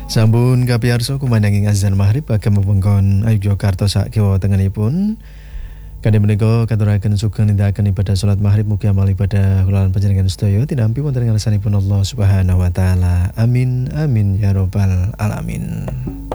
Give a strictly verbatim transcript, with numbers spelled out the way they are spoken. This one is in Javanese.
Sampun kapiyarsa kumandanging azan maghrib ageng wewengkon Yogyakarta sak kiwa tengenipun. Kadhe menika katuraken sugeng nindakaken ibadah salat maghrib mugi amal ibadah kula lan panjenengan sedaya tinampi wonten ngarsanipun Allah Subhanahu wa taala. Amin amin ya rabbal alamin.